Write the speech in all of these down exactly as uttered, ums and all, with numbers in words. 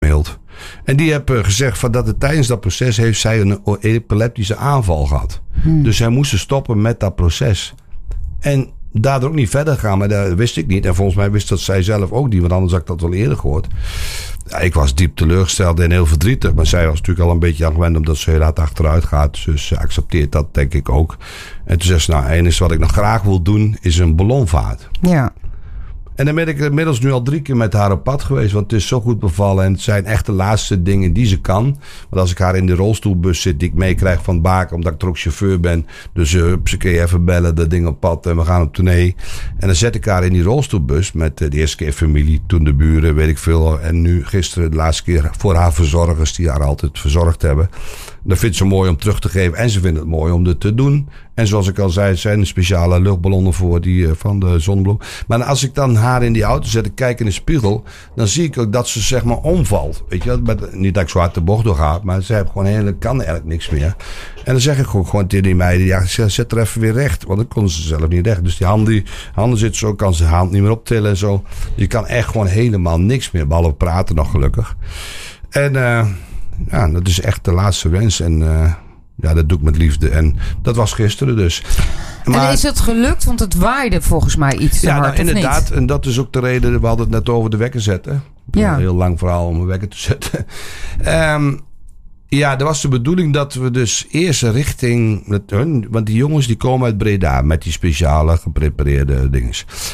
gemaild. En die heb uh, gezegd van dat het, tijdens dat proces heeft zij een epileptische aanval gehad. Hmm. Dus zij moesten stoppen met dat proces. En daardoor ook niet verder gaan, maar dat wist ik niet. En volgens mij wist dat zij zelf ook niet, want anders had ik dat wel eerder gehoord. Ja, ik was diep teleurgesteld en heel verdrietig. Maar zij was natuurlijk al een beetje aan gewend omdat ze heel hard achteruit gaat. Dus ze accepteert dat, denk ik ook. En toen zei ze, nou, één is wat ik nog graag wil doen, is een ballonvaart. Ja. En dan ben ik inmiddels nu al drie keer met haar op pad geweest. Want het is zo goed bevallen. En het zijn echt de laatste dingen die ze kan. Want als ik haar in de rolstoelbus zit die ik meekrijg van het Baken. Omdat ik er ook chauffeur ben. Dus uh, ze kun je even bellen. Dat ding op pad. En we gaan op tournee. En dan zet ik haar in die rolstoelbus. Met uh, de eerste keer familie. Toen de buren. Weet ik veel. En nu gisteren de laatste keer voor haar verzorgers. Die haar altijd verzorgd hebben. Dat vindt ze mooi om terug te geven. En ze vindt het mooi om dit te doen. En zoals ik al zei, zijn er speciale luchtballonnen voor die uh, van de Zonnebloem. Maar als ik dan haar in die auto zet en kijk in de spiegel, dan zie ik ook dat ze zeg maar omvalt. Weet je, met, niet dat ik zo hard de bocht door ga, maar ze heeft gewoon helemaal, kan eigenlijk niks meer. En dan zeg ik gewoon, gewoon tegen die meiden, ja, zet er even weer recht. Want dan kon ze zelf niet recht. Dus die handen, die handen zitten zo, kan ze haar hand niet meer optillen en zo. Je kan echt gewoon helemaal niks meer, behalve praten nog gelukkig. En uh, ja, dat is echt de laatste wens. En uh, ja, dat doe ik met liefde. En dat was gisteren dus. Maar, en is het gelukt? Want het waaide volgens mij iets te ja, hard, nou, inderdaad. of niet? En dat is ook de reden. We hadden het net over de wekker zetten. Ja. Een heel lang verhaal om een wekker te zetten. um, ja, dat was de bedoeling dat we dus eerst richting met hun. Want die jongens die komen uit Breda met die speciale geprepareerde dingen.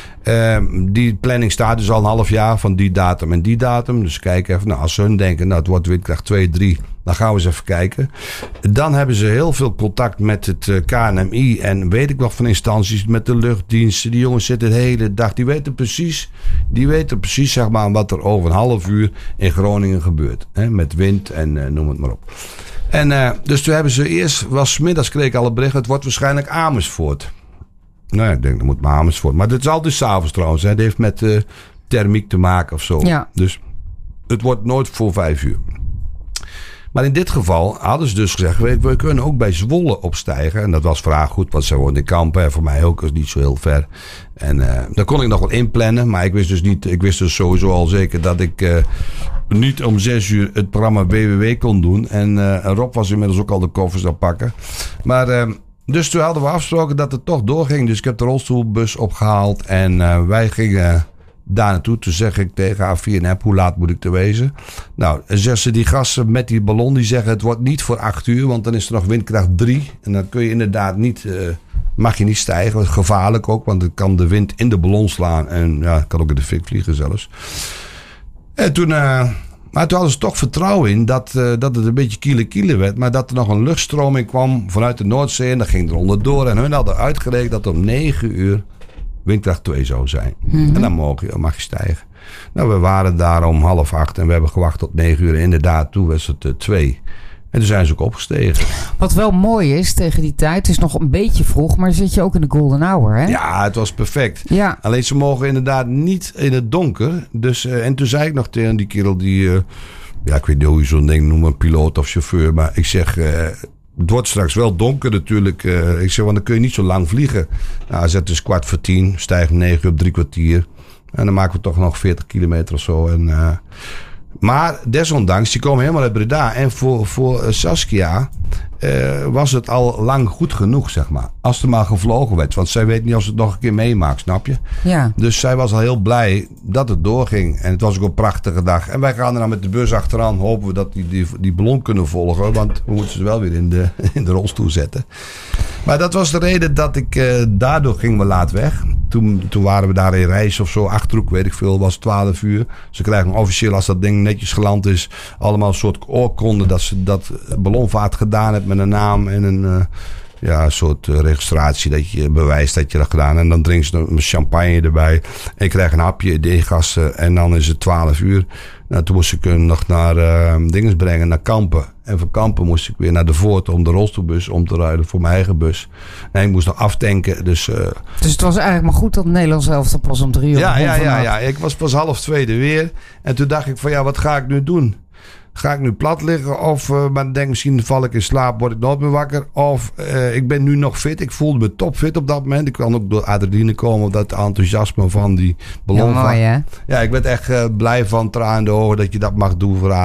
Um, die planning staat dus al een half jaar van die datum en die datum. Dus kijk even, nou, als ze hun denken, nou, het wordt windkracht twee, drie, dan gaan we eens even kijken. Dan hebben ze heel veel contact met het uh, K N M I en weet ik nog van instanties, met de luchtdiensten. Die jongens zitten de hele dag, die weten precies, die weten precies, zeg maar, wat er over een half uur in Groningen gebeurt. Hè, met wind en uh, noem het maar op. En uh, dus toen hebben ze eerst, was 's middags kreeg ik alle berichten, het wordt waarschijnlijk Amersfoort. Nou ja, ik denk dat moet maar Amersfoort. Maar dit is altijd 's avonds trouwens. Hè. Het heeft met uh, thermiek te maken of zo. Ja. Dus het wordt nooit voor vijf uur. Maar in dit geval hadden ze dus gezegd, we, we kunnen ook bij Zwolle opstijgen. En dat was vraag goed, want ze woont in Kampen. En voor mij ook, is niet zo heel ver. En uh, daar kon ik nog wel inplannen. Maar ik wist dus niet, ik wist dus sowieso al zeker dat ik uh, niet om zes uur het programma B W W kon doen. En uh, Rob was inmiddels ook al de koffers aan pakken. Maar Uh, Dus toen hadden we afgesproken dat het toch doorging. Dus ik heb de rolstoelbus opgehaald. En uh, wij gingen daar naartoe. Toen zeg ik tegen haar via een app, hoe laat moet ik te wezen? Nou, en zeggen ze, die gasten met die ballon, die zeggen het wordt niet voor acht uur. Want dan is er nog windkracht drie. En dan kun je inderdaad niet, uh, mag je niet stijgen. Dat is gevaarlijk ook, want dan kan de wind in de ballon slaan. En ja, kan ook in de fik vliegen zelfs. En toen Uh, Maar toen hadden ze toch vertrouwen in dat, uh, dat het een beetje kiele-kiele werd. Maar dat er nog een luchtstroming kwam vanuit de Noordzee. En dat ging er onderdoor. En hun hadden uitgerekend dat om negen uur windkracht twee zou zijn. Mm-hmm. En dan mag je, mag je stijgen. Nou, we waren daar om half acht. En we hebben gewacht tot negen uur. En inderdaad, toen was het uh, twee. En toen zijn ze ook opgestegen. Wat wel mooi is tegen die tijd. Het is nog een beetje vroeg. Maar dan zit je ook in de golden hour, hè? Ja, het was perfect. Ja. Alleen ze mogen inderdaad niet in het donker. Dus, uh, en toen zei ik nog tegen die kerel die Uh, ja, ik weet niet hoe je zo'n ding noemt. Een piloot of chauffeur. Maar ik zeg Uh, het wordt straks wel donker natuurlijk. Uh, ik zeg, want dan kun je niet zo lang vliegen. Nou, hij zet dus kwart voor tien. Stijgt negen uur op drie kwartier. En dan maken we toch nog veertig kilometer of zo. En Uh, maar desondanks, die komen helemaal uit Breda. En voor, voor Saskia uh, was het al lang goed genoeg, zeg maar. Als er maar gevlogen werd. Want zij weet niet of ze het nog een keer meemaakt, snap je? Ja. Dus zij was al heel blij dat het doorging. En het was ook een prachtige dag. En wij gaan er dan met de bus achteraan. Hopen we dat die, die, die ballon kunnen volgen. Want we moeten ze wel weer in de, in de rolstoel zetten. Maar dat was de reden dat ik Uh, daardoor ging we laat weg. Toen, toen waren we daar in reis of zo. Achterhoek, weet ik veel, was twaalf uur. Ze krijgen officieel, als dat ding netjes geland is, allemaal een soort oorkonde dat ze dat ballonvaart gedaan hebt met een naam en een Uh, ja, een soort uh, registratie dat je bewijst dat je dat gedaan. En dan drinken ze een champagne erbij. En je krijgt een hapje, deeggassen. En dan is het twaalf uur. Nou, toen moest ik hem nog naar uh, dinges brengen, naar Kampen. En van Kampen moest ik weer naar de Voort om de rolstoelbus om te ruilen voor mijn eigen bus. En ik moest nog aftanken. Dus, uh, dus het was eigenlijk maar goed dat Nederland zelf pas om drie uur ja, ja, ja, had. ja. Ik was pas half twee er weer. En toen dacht ik van ja, wat ga ik nu doen? Ga ik nu plat liggen? Of uh, maar denk misschien val ik in slaap, word ik nooit meer wakker. Of uh, ik ben nu nog fit. Ik voelde me topfit op dat moment. Ik kan ook door adrenaline komen. Dat enthousiasme van die ballon. Ja, mooi, hè? Ja, ik ben echt uh, blij van tranen in de ogen dat je dat mag doen voor